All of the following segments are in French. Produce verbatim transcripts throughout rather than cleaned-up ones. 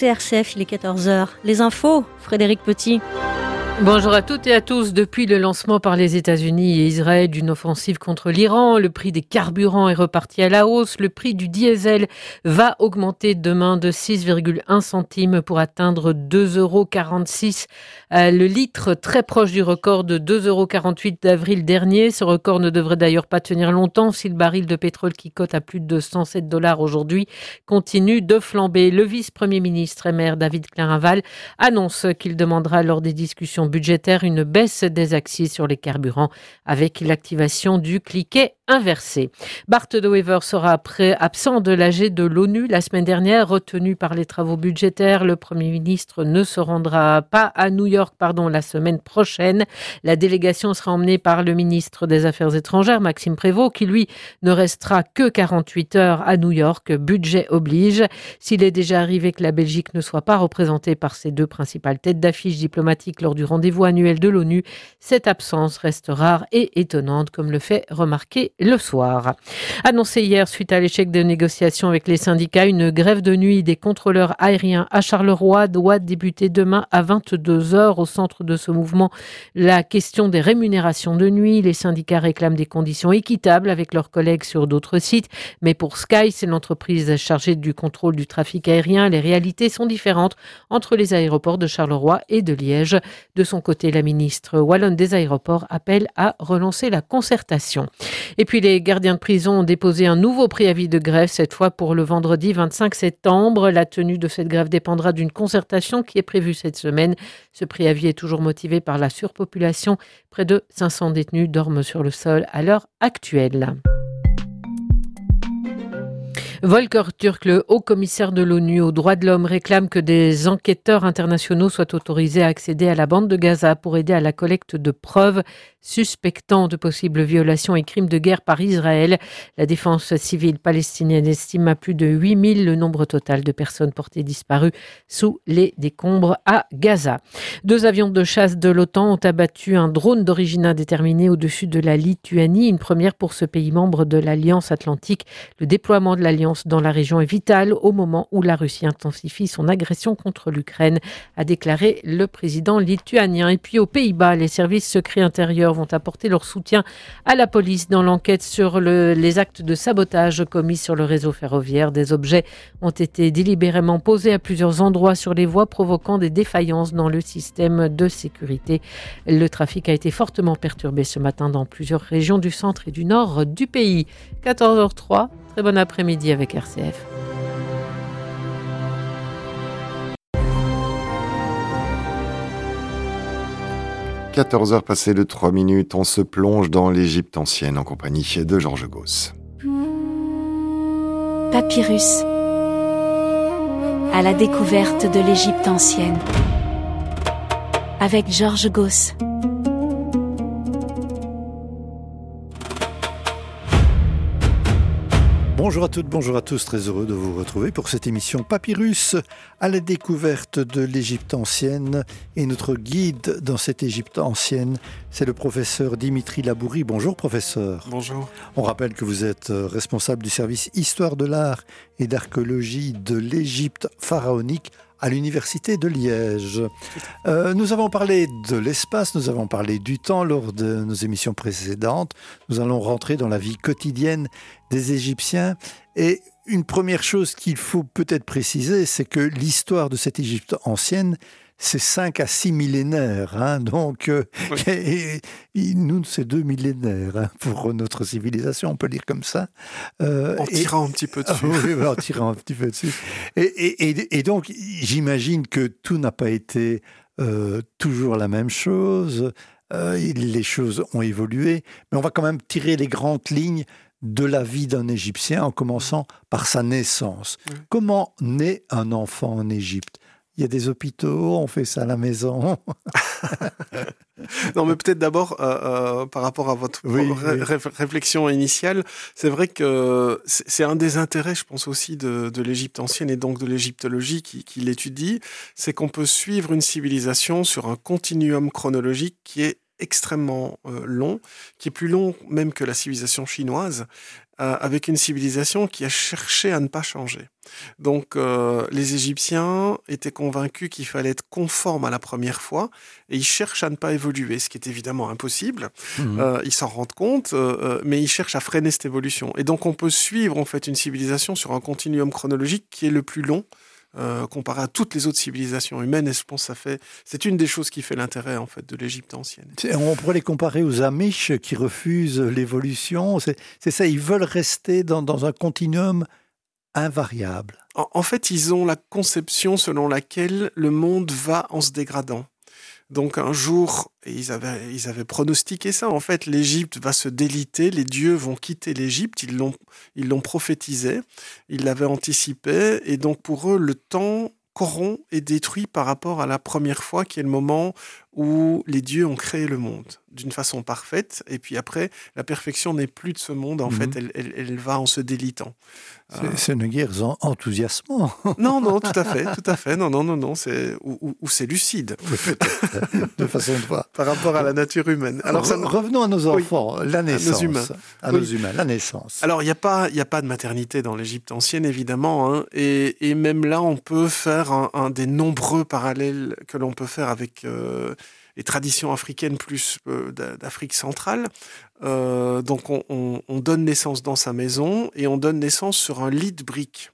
écoutez R C F, il est quatorze heures. Les infos, Frédéric Petit. Bonjour à toutes et à tous. Depuis le lancement par les États-Unis et Israël d'une offensive contre l'Iran, le prix des carburants est reparti à la hausse. Le prix du diesel va augmenter demain de six virgule un centimes pour atteindre deux euros quarante-six euh, le litre, très proche du record de deux euros quarante-huit d'avril dernier. Ce record ne devrait d'ailleurs pas tenir longtemps si le baril de pétrole qui cote à plus de cent sept dollars aujourd'hui continue de flamber. Le vice-premier ministre et maire David Clarinval annonce qu'il demandera lors des discussions budgétaire une baisse des accès sur les carburants avec l'activation du cliquet inversé. Bart De Wever sera après absent de l'A G de l'ONU la semaine dernière, retenu par les travaux budgétaires. Le Premier ministre ne se rendra pas à New York pardon, la semaine prochaine. La délégation sera emmenée par le ministre des Affaires étrangères, Maxime Prévost, qui lui ne restera que quarante-huit heures à New York, budget oblige. S'il est déjà arrivé que la Belgique ne soit pas représentée par ses deux principales têtes d'affiche diplomatiques lors du rendez-vous annuel de l'ONU, cette absence reste rare et étonnante, comme le fait remarquer le soir. Annoncé hier suite à l'échec des négociations avec les syndicats, une grève de nuit des contrôleurs aériens à Charleroi doit débuter demain à vingt-deux heures. Au centre de ce mouvement, la question des rémunérations de nuit. Les syndicats réclament des conditions équitables avec leurs collègues sur d'autres sites, mais pour Sky, c'est l'entreprise chargée du contrôle du trafic aérien. Les réalités sont différentes entre les aéroports de Charleroi et de Liège. De son côté, la ministre wallonne des aéroports appelle à relancer la concertation. Et puis les gardiens de prison ont déposé un nouveau préavis de grève, cette fois pour le vendredi vingt-cinq septembre. La tenue de cette grève dépendra d'une concertation qui est prévue cette semaine. Ce préavis est toujours motivé par la surpopulation. Près de cinq cents détenus dorment sur le sol à l'heure actuelle. Volker Türk, le haut-commissaire de l'ONU aux droits de l'homme, réclame que des enquêteurs internationaux soient autorisés à accéder à la bande de Gaza pour aider à la collecte de preuves suspectant de possibles violations et crimes de guerre par Israël. La défense civile palestinienne estime à plus de huit mille le nombre total de personnes portées disparues sous les décombres à Gaza. Deux avions de chasse de l'OTAN ont abattu un drone d'origine indéterminée au-dessus de la Lituanie, une première pour ce pays membre de l'Alliance Atlantique. Le déploiement de l'Alliance dans la région est vitale au moment où la Russie intensifie son agression contre l'Ukraine, a déclaré le président lituanien. Et puis aux Pays-Bas, les services secrets intérieurs vont apporter leur soutien à la police dans l'enquête sur le, les actes de sabotage commis sur le réseau ferroviaire. Des objets ont été délibérément posés à plusieurs endroits sur les voies, provoquant des défaillances dans le système de sécurité. Le trafic a été fortement perturbé ce matin dans plusieurs régions du centre et du nord du pays. quatorze heures trois, très bon après-midi avec R C F. quatorze heures passées de trois minutes, on se plonge dans l'Égypte ancienne en compagnie de Georges Gauss. Papyrus, à la découverte de l'Égypte ancienne, avec Georges Gauss. Bonjour à toutes, bonjour à tous, très heureux de vous retrouver pour cette émission Papyrus à la découverte de l'Égypte ancienne. Et notre guide dans cette Égypte ancienne, c'est le professeur Dimitri Labourie. Bonjour professeur. Bonjour. On rappelle que vous êtes responsable du service Histoire de l'art et d'archéologie de l'Égypte pharaonique à l'université de Liège. Euh, nous avons parlé de l'espace, nous avons parlé du temps lors de nos émissions précédentes. Nous allons rentrer dans la vie quotidienne des Égyptiens. Et une première chose qu'il faut peut-être préciser, c'est que l'histoire de cette Égypte ancienne, c'est cinq à six millénaires. Hein, donc, euh, oui. et, et nous, c'est deux millénaires hein, pour notre civilisation, on peut dire comme ça. Euh, en tirant et, un petit peu dessus. Oui, en tirant un petit peu dessus. Et, et, et, et donc, j'imagine que tout n'a pas été euh, toujours la même chose. Euh, les choses ont évolué. Mais on va quand même tirer les grandes lignes de la vie d'un Égyptien en commençant par sa naissance. Oui. Comment naît un enfant en Égypte ? Il y a des hôpitaux, on fait ça à la maison. Non, mais peut-être d'abord, euh, euh, par rapport à votre oui, ré- oui. réflexion initiale, c'est vrai que c'est, c'est un des intérêts, je pense aussi, de, de l'Égypte ancienne et donc de l'égyptologie qui, qui l'étudie, c'est qu'on peut suivre une civilisation sur un continuum chronologique qui est extrêmement euh, long, qui est plus long même que la civilisation chinoise, euh, avec une civilisation qui a cherché à ne pas changer. Donc euh, les Égyptiens étaient convaincus qu'il fallait être conforme à la première fois, et ils cherchent à ne pas évoluer, ce qui est évidemment impossible. Mmh. Euh, ils s'en rendent compte, euh, mais ils cherchent à freiner cette évolution. Et donc on peut suivre en fait une civilisation sur un continuum chronologique qui est le plus long, Euh, comparé à toutes les autres civilisations humaines, et je pense que ça fait, c'est une des choses qui fait l'intérêt en fait de l'Égypte ancienne. On pourrait les comparer aux Amish qui refusent l'évolution. C'est, c'est ça, ils veulent rester dans, dans un continuum invariable. En, en fait, ils ont la conception selon laquelle le monde va en se dégradant. Donc un jour, et ils avaient, ils avaient pronostiqué ça, en fait, l'Égypte va se déliter, les dieux vont quitter l'Égypte, ils l'ont, ils l'ont prophétisé, ils l'avaient anticipé, et donc pour eux, le temps corrompt et détruit par rapport à la première fois, qui est le moment où les dieux ont créé le monde d'une façon parfaite, et puis après, la perfection n'est plus de ce monde, en mmh. fait, elle, elle, elle va en se délitant. C'est, euh... c'est une guerre enthousiasmante. Non, non, tout à fait, tout à fait, non, non, non, non, c'est, ou, ou, ou c'est lucide. De façon de voir. Par rapport à la nature humaine. Alors, ça... Revenons à nos enfants, oui. la naissance. À nos humains. À nos oui. humains, la naissance. Alors, il n'y a pas, il n'y a pas de maternité dans l'Égypte ancienne, évidemment, hein, et, et même là, on peut faire un, un des nombreux parallèles que l'on peut faire avec... Euh, les traditions africaines plus euh, d'Afrique centrale. Euh, donc, on, on, on donne naissance dans sa maison et on donne naissance sur un lit de briques.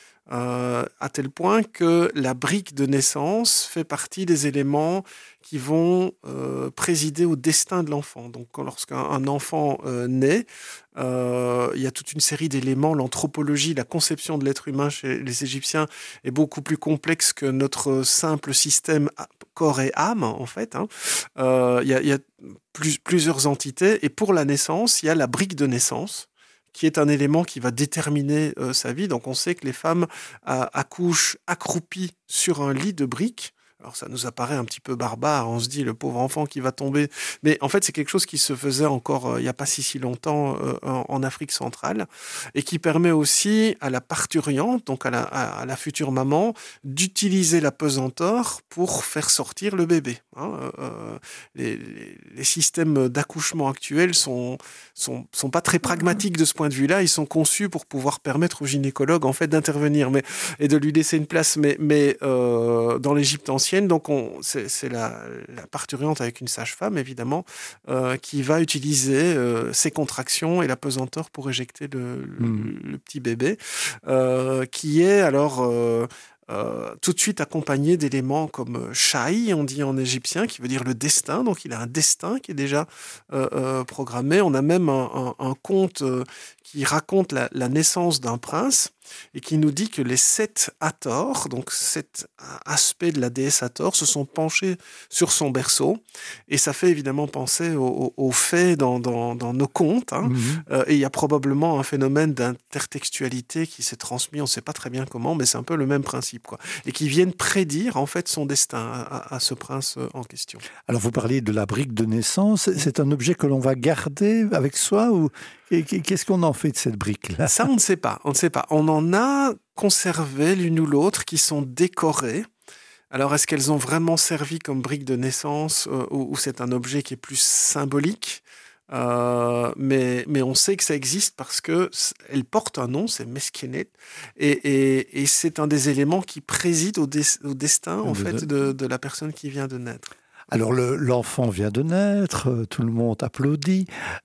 Euh, à tel point que la brique de naissance fait partie des éléments qui vont euh, présider au destin de l'enfant. Donc, lorsqu'un un enfant euh, naît, euh, il y a toute une série d'éléments. L'anthropologie, la conception de l'être humain chez les Égyptiens est beaucoup plus complexe que notre simple système corps et âme, en fait. Hein. Euh, il y a, il y a plus, plusieurs entités. Et pour la naissance, il y a la brique de naissance, qui est un élément qui va déterminer euh, sa vie. Donc on sait que les femmes euh, accouchent accroupies sur un lit de briques. Alors ça nous apparaît un petit peu barbare, on se dit le pauvre enfant qui va tomber. Mais en fait c'est quelque chose qui se faisait encore euh, il n'y a pas si si longtemps euh, en, en Afrique centrale, et qui permet aussi à la parturiente, donc à la, à, à la future maman, d'utiliser la pesanteur pour faire sortir le bébé. Hein. Euh, les, les, les systèmes d'accouchement actuels sont, sont, sont pas très pragmatiques de ce point de vue-là, ils sont conçus pour pouvoir permettre au gynécologue en fait d'intervenir mais, et de lui laisser une place. Mais, mais euh, dans l'Égypte ancienne, donc on, c'est, c'est la, la parturiente avec une sage-femme, évidemment, euh, qui va utiliser euh, ses contractions et la pesanteur pour éjecter le, mmh. le, le petit bébé, euh, qui est alors... Euh, Euh, tout de suite accompagné d'éléments comme Shai, on dit en égyptien, qui veut dire le destin. Donc il a un destin qui est déjà euh, euh, programmé. On a même un, un, un conte euh, qui raconte la, la naissance d'un prince et qui nous dit que les sept Hathor, donc sept aspects de la déesse Hathor, se sont penchés sur son berceau. Et ça fait évidemment penser aux, aux faits dans, dans, dans nos contes. Hein. Mm-hmm. Euh, et il y a probablement un phénomène d'intertextualité qui s'est transmis, on ne sait pas très bien comment, mais c'est un peu le même principe, quoi. Et qui viennent prédire en fait son destin à, à ce prince en question. Alors vous parliez de la brique de naissance, c'est un objet que l'on va garder avec soi ou qu'est-ce qu'on en fait de cette brique-là ? Ça, on ne sait pas. On ne sait pas. On en a conservé l'une ou l'autre qui sont décorées. Alors, est-ce qu'elles ont vraiment servi comme brique de naissance euh, ou, ou c'est un objet qui est plus symbolique ? Euh, mais, mais on sait que ça existe parce qu'elle porte un nom, c'est Meskenet, et, et, et c'est un des éléments qui préside au, des, au destin en fait, de, de la personne qui vient de naître. Alors, le, l'enfant vient de naître, tout le monde applaudit.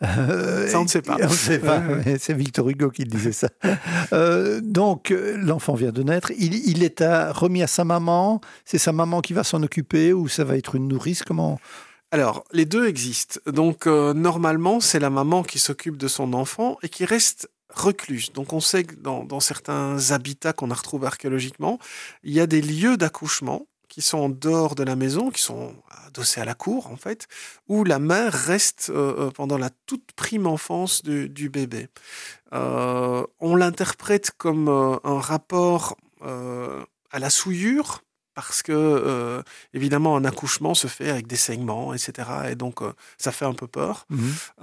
Euh, ça, on ne sait pas. On ne sait pas, mais c'est Victor Hugo qui disait ça. Euh, donc, l'enfant vient de naître, il, il est à, remis à sa maman, c'est sa maman qui va s'en occuper ou ça va être une nourrice, comment ? Alors, les deux existent. Donc, euh, normalement, c'est la maman qui s'occupe de son enfant et qui reste recluse. Donc, on sait que dans, dans certains habitats qu'on a retrouvés archéologiquement, il y a des lieux d'accouchement qui sont en dehors de la maison, qui sont adossés à la cour, en fait, où la mère reste euh, pendant la toute prime enfance du, du bébé. Euh, on l'interprète comme euh, un rapport euh, à la souillure, parce que, euh, évidemment, un accouchement se fait avec des saignements, et cetera. Et donc, euh, ça fait un peu peur. Mmh.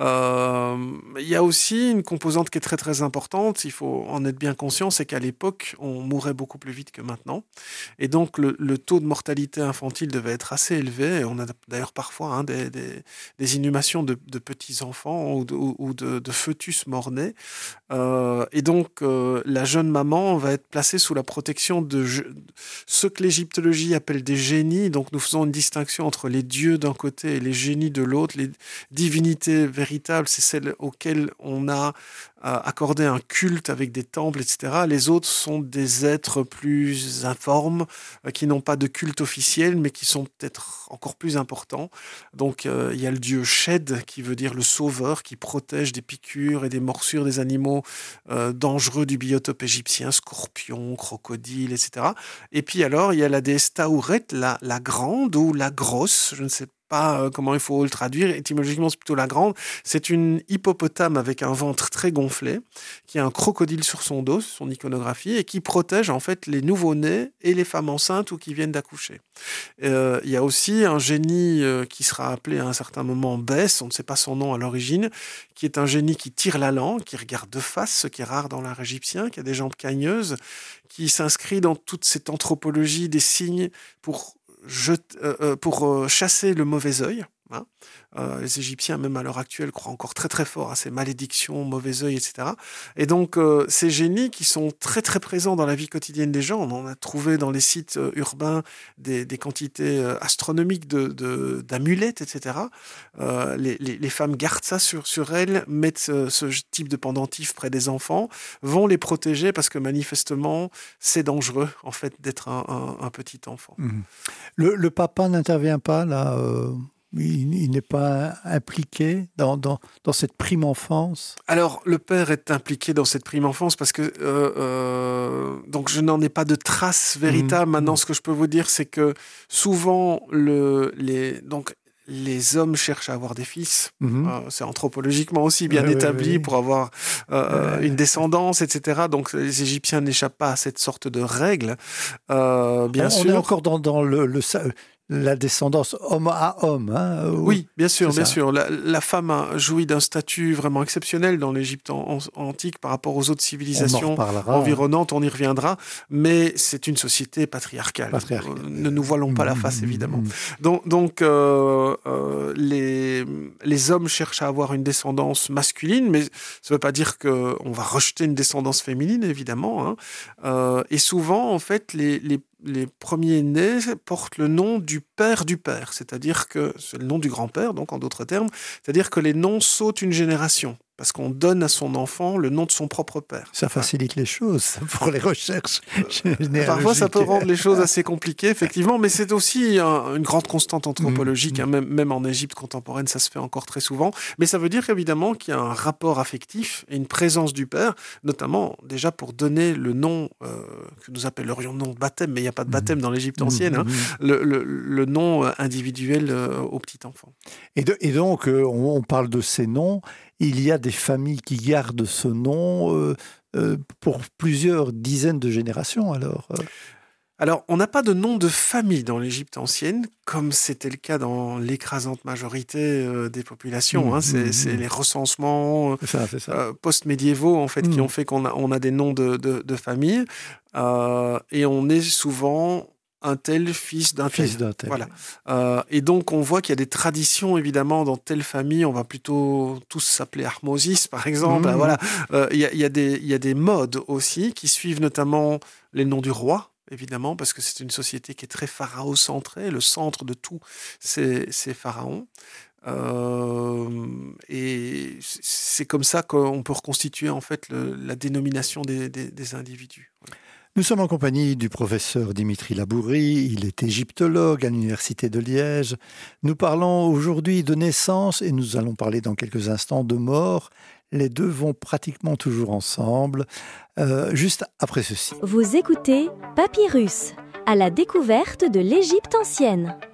Euh, il y a aussi une composante qui est très, très importante. Il faut en être bien conscient, c'est qu'à l'époque, on mourait beaucoup plus vite que maintenant. Et donc, le, le taux de mortalité infantile devait être assez élevé. Et on a d'ailleurs parfois hein, des, des, des inhumations de, de petits-enfants ou de, ou de, de fœtus mort-nés. Euh, et donc, euh, la jeune maman va être placée sous la protection de je, ce que l'Égyptologie appelle des génies. Donc, nous faisons une distinction entre les dieux d'un côté et les génies de l'autre. Les divinités véritables, c'est celles auxquelles on a euh, accordé un culte avec des temples, et cetera. Les autres sont des êtres plus informes, euh, qui n'ont pas de culte officiel, mais qui sont peut-être encore plus importants. Donc, euh, il y a le dieu Shed, qui veut dire le sauveur, qui protège des piqûres et des morsures des animaux euh, dangereux du biotope égyptien, scorpions, crocodiles, et cetera. Et puis alors, il y a la déesse Taouret, la, la grande ou la grosse, je ne sais pas euh, comment il faut le traduire, étymologiquement c'est plutôt la grande. C'est une hippopotame avec un ventre très gonflé, qui a un crocodile sur son dos, son iconographie, et qui protège en fait les nouveau-nés et les femmes enceintes ou qui viennent d'accoucher. Euh, il y a aussi un génie euh, qui sera appelé à un certain moment Bès, on ne sait pas son nom à l'origine, qui est un génie qui tire la langue, qui regarde de face, ce qui est rare dans l'art égyptien, qui a des jambes cagneuses, qui s'inscrit dans toute cette anthropologie des signes pour, jeter, euh, pour euh, chasser le mauvais œil. Hein. Euh, les Égyptiens, même à l'heure actuelle, croient encore très très fort à ces malédictions, mauvais œil, et cetera. Et donc, euh, ces génies qui sont très très présents dans la vie quotidienne des gens, on en a trouvé dans les sites euh, urbains des, des quantités euh, astronomiques de, de, d'amulettes, et cetera. Euh, les, les, les femmes gardent ça sur, sur elles, mettent ce, ce type de pendentif près des enfants, vont les protéger parce que manifestement, c'est dangereux en fait d'être un, un, un petit enfant. Mmh. Le, le papa n'intervient pas là euh... Il, il n'est pas impliqué dans, dans, dans cette prime enfance? Alors, le père est impliqué dans cette prime enfance parce que euh, euh, donc je n'en ai pas de traces véritables. Mmh. Maintenant, ce que je peux vous dire, c'est que souvent, le, les, donc, les hommes cherchent à avoir des fils. Mmh. Euh, c'est anthropologiquement aussi bien oui, établi oui, oui. pour avoir euh, oui. une descendance, et cetera. Donc, les Égyptiens n'échappent pas à cette sorte de règle. Euh, bien on, sûr. On est encore dans, dans le... le... La descendance homme à homme. Hein, ou... Oui, bien sûr, bien sûr. La, la femme a joui d'un statut vraiment exceptionnel dans l'Égypte en, en, antique par rapport aux autres civilisations on environnantes, on y reviendra, mais c'est une société patriarcale. patriarcale. Euh, ne nous voilons pas mmh, la face, évidemment. Mmh. Donc, donc euh, euh, les, les hommes cherchent à avoir une descendance masculine, mais ça ne veut pas dire qu'on va rejeter une descendance féminine, évidemment. Hein. Euh, et souvent, en fait, les, les les premiers-nés portent le nom du père du père, c'est-à-dire que c'est le nom du grand-père, donc en d'autres termes, c'est-à-dire que les noms sautent une génération. Parce qu'on donne à son enfant le nom de son propre père. Ça facilite les choses pour les recherches généalogiques. Parfois, ça peut rendre les choses assez compliquées, effectivement, mais c'est aussi un, une grande constante anthropologique. Mmh. Hein, même, même en Égypte contemporaine, ça se fait encore très souvent. Mais ça veut dire évidemment qu'il y a un rapport affectif et une présence du père, notamment déjà pour donner le nom euh, que nous appellerions nom de baptême, mais il n'y a pas de baptême mmh. dans l'Égypte ancienne, mmh. hein, le, le, le nom individuel euh, au petit enfant. Et, de, et donc, euh, on, on parle de ces noms. Il y a des familles qui gardent ce nom euh, euh, pour plusieurs dizaines de générations, alors euh. Alors, on n'a pas de nom de famille dans l'Égypte ancienne, comme c'était le cas dans l'écrasante majorité euh, des populations. Mmh, hein. C'est, mmh, c'est les recensements c'est ça, c'est ça. Euh, post-médiévaux, en fait, mmh. qui ont fait qu'on a, on a des noms de, de, de famille. Euh, et on est souvent... un tel fils d'un tel. Fils d'un tel. Voilà. Euh, et donc, on voit qu'il y a des traditions, évidemment, dans telle famille. On va plutôt tous s'appeler Harmosis, par exemple. Mmh. Voilà. Euh, il y a, il y a des, il y a des modes aussi qui suivent notamment les noms du roi, évidemment, parce que c'est une société qui est très pharaocentrée. Le centre de tout, c'est, c'est Pharaon. Euh, et c'est comme ça qu'on peut reconstituer, en fait, le, la dénomination des, des, des individus. Voilà. Nous sommes en compagnie du professeur Dimitri Labourie, il est égyptologue à l'Université de Liège. Nous parlons aujourd'hui de naissance et nous allons parler dans quelques instants de mort. Les deux vont pratiquement toujours ensemble, euh, juste après ceci. Vous écoutez Papyrus, à la découverte de l'Égypte ancienne.